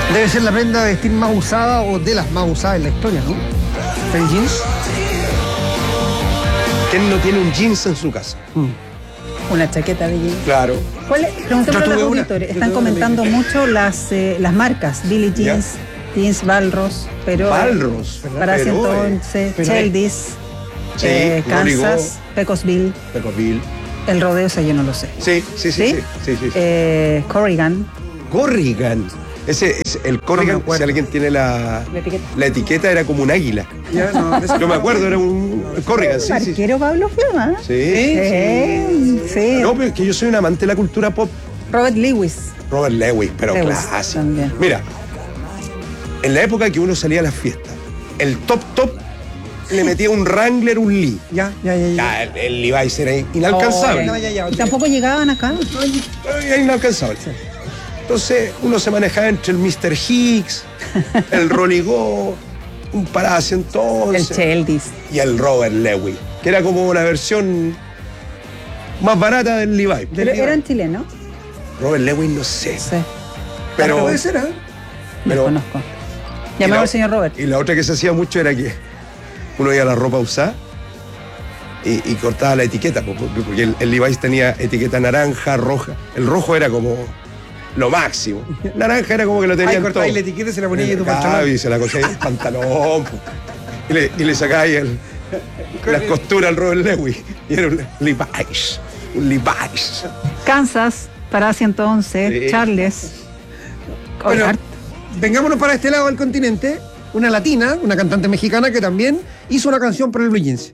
Debe ser la prenda de vestir más usada o de las más usadas en la historia, ¿no? ¿El jeans? ¿Quién no tiene un jeans en su casa? Una chaqueta de jeans. Claro. Preguntémosle a los tuve una. auditores. Yo Están tuve comentando una mucho las marcas. Billie Jeans, Jeans Walrus, pero Balros, ¿verdad? para Pero, 111, pero- Cheldis, Sí, Kansas, Pecosville, Pecosville. el rodeo, ese yo no lo sé. Sí. Corrigan. Corrigan. Ese es el Corrigan, No me acuerdo. si alguien tiene La etiqueta. la etiqueta era como un águila. Ya, no, de eso Yo me acuerdo, era un Corrigan, sí. Arquero Pablo Flema. Sí. Sí. No, pero es que yo soy un amante de la cultura pop. Robert Lewis. Robert Lewis, pero Lewis clásico. también. Mira, en la época que uno salía a las fiestas, el top le metía un Wrangler, un Lee. Ya. Ya, el Levi's era inalcanzable. No, ya. ¿Y tampoco llegaban acá? Era inalcanzable. Entonces uno se manejaba entre el Mr. Hicks, el Rolly Go, un Parada 111 El Cheldis. y el Robert Lewis, que era como la versión más barata del Levi. Pero eran chilenos. Robert Lewis no sé, Sí. pero Puede ser, ¿eh? Pero- Los conozco. y Llamamos la- al señor Robert. Y la otra que se hacía mucho era que uno veía la ropa usada y cortaba la etiqueta, porque el Levi's tenía etiqueta naranja, roja. El rojo era como lo máximo. Naranja era como que lo Ahí tenían todo. cortabas la etiqueta y se la ponías en tu Claro, pantalón. y se la cosía en el pantalón. Y le sacáis las costuras al Robert Lewis. Y era un Levi's. Un Levi's. Kansas, Parada 111, Sí. Charles. Bueno, Oigan, vengámonos para este lado del continente. Una latina, una cantante mexicana que también hizo una canción para el Blue Jeans.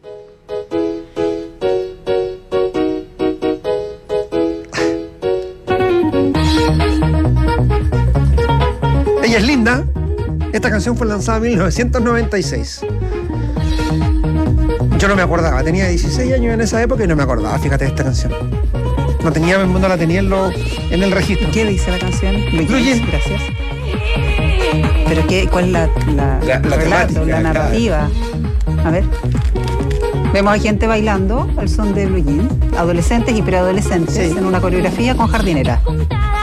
Ella es linda. Esta canción fue lanzada en 1996. Yo no me acordaba, tenía 16 años en esa época y no me acordaba, fíjate, de esta canción. No la tenía en el registro. ¿qué dice la canción? Blue Jeans. Gracias. ¿Pero cuál es la La el relato, temática, la narrativa? A ver. Vemos a gente bailando al son de Blue Jeans, adolescentes y preadolescentes Sí. en una coreografía con jardinera.